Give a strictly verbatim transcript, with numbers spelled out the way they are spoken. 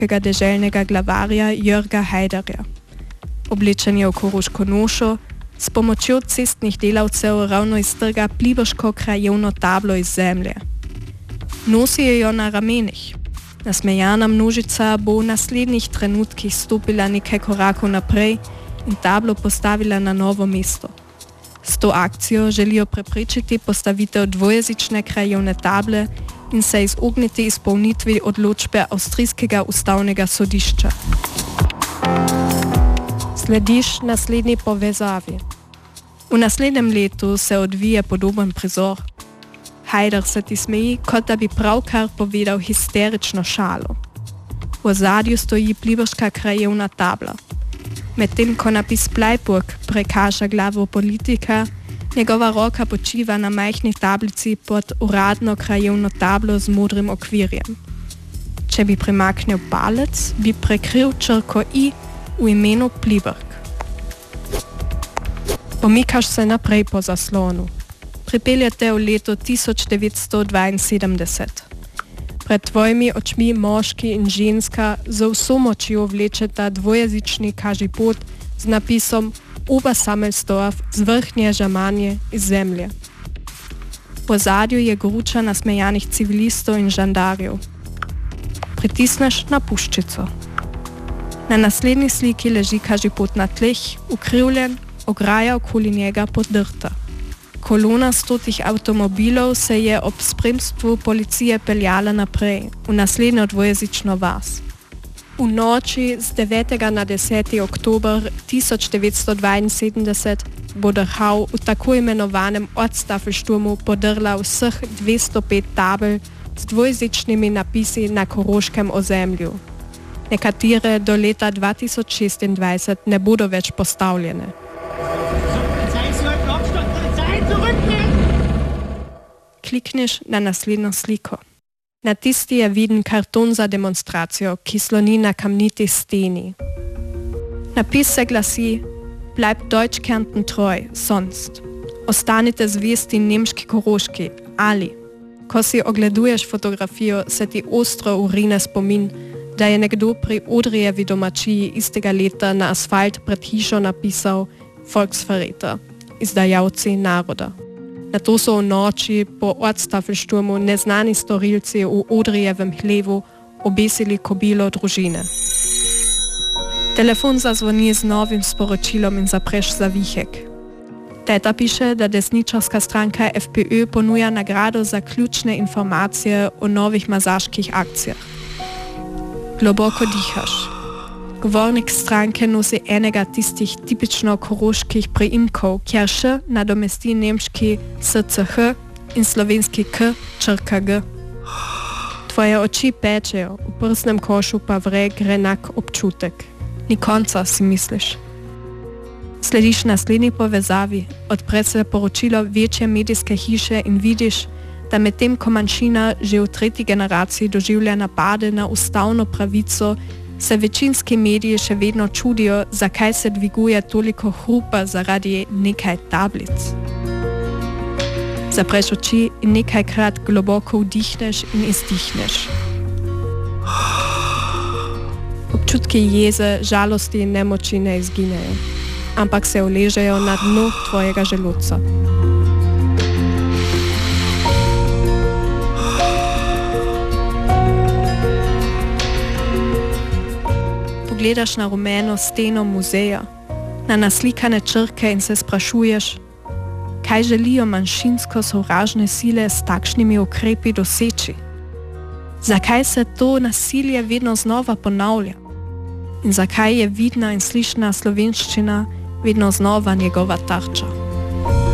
koroškega deželnega glavarja Jörga Hajdarja. Oblečen je v koroško nošo, s pomočjo cestnih delavcev ravno iztrga pliberško krajevno tablo iz zemlje. Nosi jo na ramenih. Nasmejana množica bo v naslednjih trenutkih stopila nekaj korakov naprej in tablo postavila na novo mesto. S to akcijo želijo preprečiti postavitev dvojezične krajevne table in se izogniti izpolnitvi odločbe avstrijskega ustavnega sodišča. Slediš naslednji povezavi. V naslednjem letu se odvije podoben prizor. Hajdar se ti smeji, kot da bi pravkar povedal histerično šalo. V ozadju stoji pliberška krajevna tabla. Medtem ko napis Bleiburg prekaša glavo politika, njegova roka počiva na majhni tablici pod uradno krajevno tablo z modrim okvirjem. Če bi premaknil palec, bi prekril črko I v imenu Pliberg. Pomikaš se naprej po zaslonu. Pripeljate v leto tisoč devetsto dvainsedemdeset. Pred tvojimi očmi moški in ženska z vso močjo vlečeta dvojezični kažipot z napisom Obersammelsdorf z vrhnje žamanje iz zemlje. V ozadju je gruča nasmejanih civilistov in žandarjev. Pritisneš na puščico. Na naslednji sliki leži kažipot na tleh, ukrivljen, ograja okoli njega podrta. Kolona stotih avtomobilov se je ob spremstvu policije peljala naprej, v naslednjo dvojezično vas. V noči z devetega na deseti oktober tisoč devetsto dvainsedemdeset bo Dachau v tako imenovanem Ortstafelsturmu podrla vseh dvesto pet tabel z dvojezičnimi napisi na koroškem ozemlju. Nekatere do leta dva tisoč šestindvajset ne bodo več postavljene. Klikneš na naslednjo sliko. Na tisti je viden karton za demonstracijo, ki sloni na kamniti steni. Napis se glasi Bleib Deutschkärnten treu, sonst. Ostanite zvesti nemški Koroški, ali. Ko si ogleduješ fotografijo, se ti ostro urine spomin, da je nekdo pri Odrijevi domačiji istega leta na asfalt pred hišo napisal Volksverräter, izdajalci naroda. Nato so v noči po Ortstafelsturmu neznani storilci v Odrijevem hlevu obesili kobilo družine. Telefon zazvoni z novim sporočilom in zapreš zavihek. Teta piše, da desničarska stranka F P Ö ponuja nagrado za ključne informacije o novih mazaških akcijah. Globoko dihaš. Govornik stranke nosi enega tistih tipično koroških priimkov, kjer š nadomesti nemški S C H in slovenski K črka G. Tvoje oči pečejo, v prsnem košu pa vre grenak občutek. Ni konca, si misliš. Slediš naslednji povezavi, odpre se poročilo večje medijske hiše in vidiš, da medtem ko manjšina že v tretji generaciji doživlja napade na ustavno pravico, se večinski mediji še vedno čudijo, zakaj se dviguje toliko hrupa zaradi nekaj tablic. Zapreš oči in nekajkrat globoko vdihneš in izdihneš. Občutki jeze, žalosti in nemoči ne izginejo, ampak se uležejo na dnu tvojega želodca. Gledaš na rumeno steno muzeja, na naslikane črke in se sprašuješ, kaj želijo manjšinsko sovražne sile s takšnimi ukrepi doseči? Zakaj se to nasilje vedno znova ponavlja? In zakaj je vidna in slišna slovenščina vedno znova njegova tarča?